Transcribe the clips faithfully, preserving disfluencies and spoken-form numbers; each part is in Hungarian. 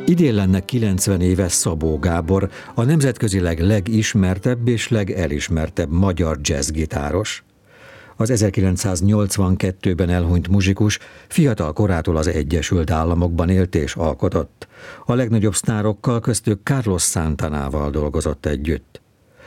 Idén lenne kilencven éves Szabó Gábor, a nemzetközileg legismertebb és legelismertebb magyar jazzgitáros. Az ezerkilencszáznyolcvankettőben elhunyt muzsikus fiatal korától az Egyesült Államokban élt és alkotott. A legnagyobb sztárokkal, köztük Carlos Santanával dolgozott együtt.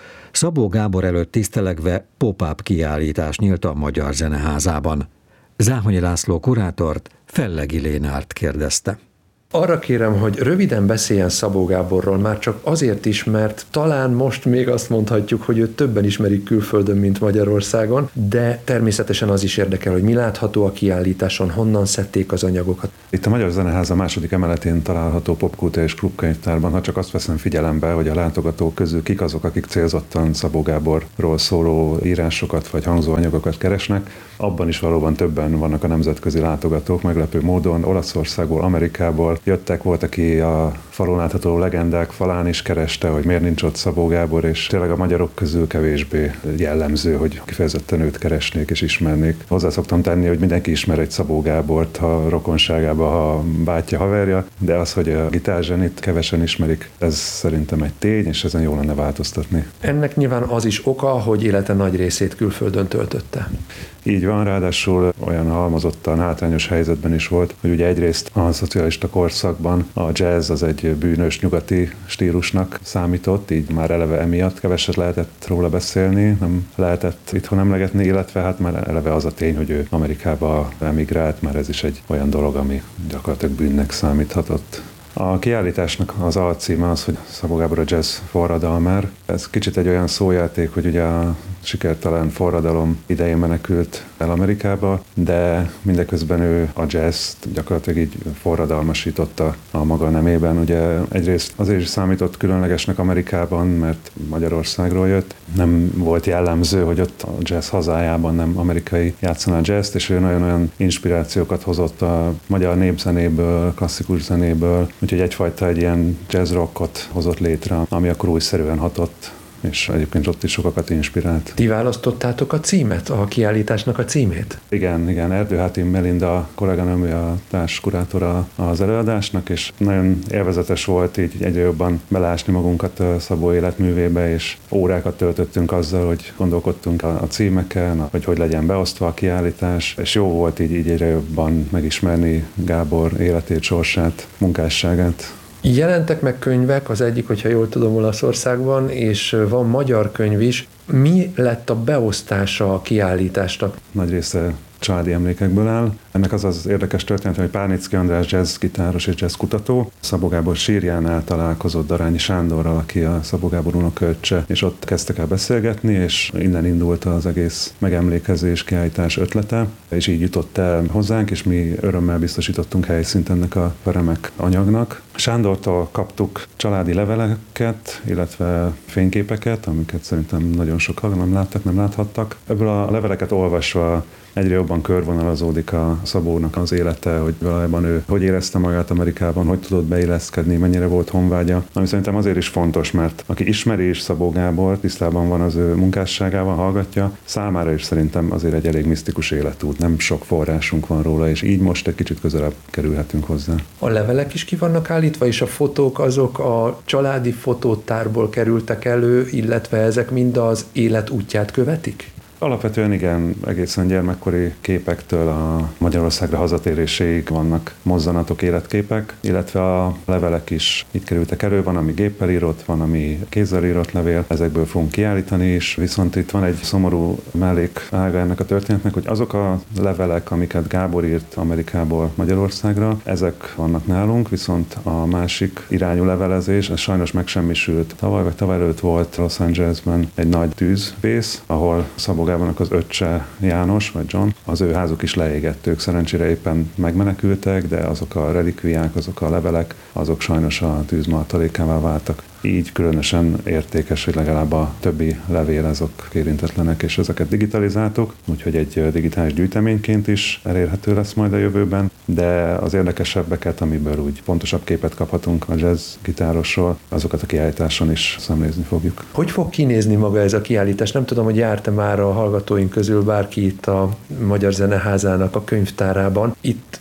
Szabó Gábor előtt tisztelegve pop-up kiállítás nyílt a Magyar Zeneházában. Záhonyi László kurátort Fellegi Lénárt kérdezte. Arra kérem, hogy röviden beszéljen Szabó Gáborról, már csak azért is, mert talán most még azt mondhatjuk, hogy őt többen ismerik külföldön, mint Magyarországon, de természetesen az is érdekel, hogy mi látható a kiállításon, honnan szedték az anyagokat. Itt a Magyar Zeneháza második emeletén található Popkultúra és Klubkönyvtárban, ha csak azt veszem figyelembe, hogy a látogatók közül kik azok, akik célzottan Szabó Gáborról szóló írásokat vagy hangzóanyagokat keresnek, abban is valóban többen vannak a nemzetközi látogatók, meglepő módon Olaszországból, Amerikából jöttek, volt, aki a falon látható legendák falán is kereste, hogy miért nincs ott Szabó Gábor, és tényleg a magyarok közül kevésbé jellemző, hogy kifejezetten őt keresnék és ismernék. Hozzá szoktam tenni, hogy mindenki ismer egy Szabó Gábort, ha rokonságában, ha bátyja, haverja, de az, hogy a gitárzsenit kevesen ismerik, ez szerintem egy tény, és ezen jó lenne változtatni. Ennek nyilván az is oka, hogy élete nagy részét külföldön töltötte. Így van, ráadásul olyan halmozottan hátrányos helyzetben is volt, hogy ugye egyrészt a szocialista korszakban a jazz az egy bűnös nyugati stílusnak számított, így már eleve emiatt keveset lehetett róla beszélni, nem lehetett itthon emlegetni, illetve hát már eleve az a tény, hogy ő Amerikába emigrált, már ez is egy olyan dolog, ami gyakorlatilag bűnnek számíthatott. A kiállításnak az alcíme az, hogy Szabó Gábor a jazz forradalmár. Ez kicsit egy olyan szójáték, hogy ugye a sikertelen forradalom idején menekült el Amerikába, de mindeközben ő a jazzt gyakorlatilag így forradalmasította a maga nemében. Ugye egyrészt azért is számított különlegesnek Amerikában, mert Magyarországról jött. Nem volt jellemző, hogy ott a jazz hazájában nem amerikai játszaná jazzt, és ő nagyon-olyan inspirációkat hozott a magyar népzenéből, klasszikus zenéből, úgyhogy egyfajta egy ilyen jazz rockot hozott létre, ami akkor újszerűen hatott, és egyébként ott is sokakat inspirált. Ti választottátok a címet, a kiállításnak a címét? Igen, igen, Erdőháti Melinda kolléganőm, a társkurátora az előadásnak, és nagyon élvezetes volt így egyre jobban beleásni magunkat a Szabó életművébe, és órákat töltöttünk azzal, hogy gondolkodtunk a, a címeken, hogy hogy legyen beosztva a kiállítás, és jó volt így, így egyre jobban megismerni Gábor életét, sorsát, munkásságát. Jelentek meg könyvek, az egyik, hogyha jól tudom, Olaszországban, és van magyar könyv is. Mi lett a beosztása a kiállításnak? Nagy része családi emlékekből áll. Ennek az az érdekes történet, hogy Párnicki András jazzgitáros és jazzkutató Szabó Gábor sírjánál találkozott Darányi Sándorral, aki a Szabó Gábor unokaöccse, és ott kezdtek el beszélgetni, és innen indult az egész megemlékezés, kiállítás ötlete, és így jutott el hozzánk, és mi örömmel biztosítottunk helyszínt ennek a remek anyagnak. Sándortól kaptuk családi leveleket, illetve fényképeket, amiket szerintem nagyon sokan nem láttak, nem láthattak. Ebből a leveleket olvasva egyre jobban körvonalazódik a Szabónak az élete, hogy valójában ő hogy érezte magát Amerikában, hogy tudott beilleszkedni, mennyire volt honvágya. Ami szerintem azért is fontos, mert aki ismeri is Szabó Gábor, tisztában van az ő munkásságával, hallgatja, számára is szerintem azért egy elég misztikus életút. Nem sok forrásunk van róla, és így most egy kicsit közelebb kerülhetünk hozzá. A levelek is ki vannak állítva, és a fotók azok a családi fotótárból kerültek elő, illetve ezek mind az élet útját követik? Alapvetően igen, egészen gyermekkori képektől a Magyarországra hazatéréséig vannak mozzanatok, életképek, illetve a levelek is itt kerültek elő, van, ami géppel írott, van, ami kézzel írott levél, ezekből fogunk kiállítani is, viszont itt van egy szomorú mellékága ennek a történetnek, hogy azok a levelek, amiket Gábor írt Amerikából Magyarországra, ezek vannak nálunk, viszont a másik irányú levelezés, ez sajnos megsemmisült. Tavaly vagy tavaly előtt volt Los Angelesben egy nagy tűzvész, ahol Szabó Gábornak az öccse János, vagy John, az ő házuk is leégett, ők szerencsére éppen megmenekültek, de azok a relikviák, azok a levelek, azok sajnos a tűz martalékává váltak. Így különösen értékes, hogy legalább a többi levél azok érintetlenek, és ezeket digitalizáltuk, úgyhogy egy digitális gyűjteményként is elérhető lesz majd a jövőben, de az érdekesebbeket, amiből úgy pontosabb képet kaphatunk a jazz gitárosról, azokat a kiállításon is szemlézni fogjuk. Hogy fog kinézni maga ez a kiállítás? Nem tudom, hogy járt-e már a hallgatóink közül bárki itt a Magyar Zeneházának a könyvtárában. Itt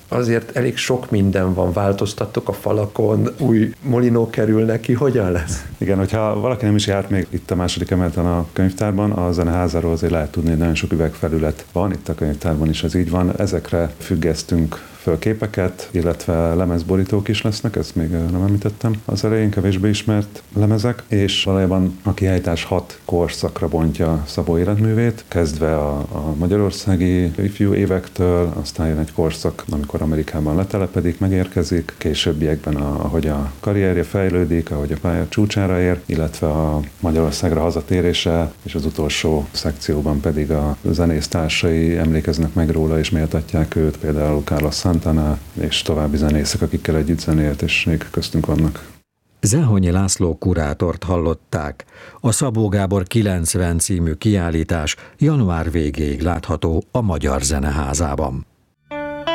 azért elég sok minden van, változtattok a falakon, új molinók kerülnek ki, hogyan lesz? Igen, hogyha valaki nem is járt még itt a második emeleten a könyvtárban, a zeneházáról azért lehet tudni, hogy nagyon sok üvegfelület van, itt a könyvtárban is ez így van. Ezekre függesztünk föl képeket, illetve lemezborítók is lesznek, ezt még nem említettem. Az elején kevésbé ismert lemezek, és valójában a kiállítás hat korszakra bontja Szabó életművét, kezdve a, a magyarországi ifjú évektől, aztán jön egy korszak, amikor Amerikában letelepedik, megérkezik, későbbiekben, a, ahogy a karrierje fejlődik, ahogy a pálya csúcsára ér, illetve a Magyarországra hazatérése, és az utolsó szekcióban pedig a zenésztársai emlékeznek meg róla, és méltatják őt, például Carlos Santana, és további zenészek, akikkel együtt zenélt, és még köztünk vannak. Záhonyi László kurátort hallották. A Szabó Gábor kilencven című kiállítás január végéig látható a Magyar Zeneházában.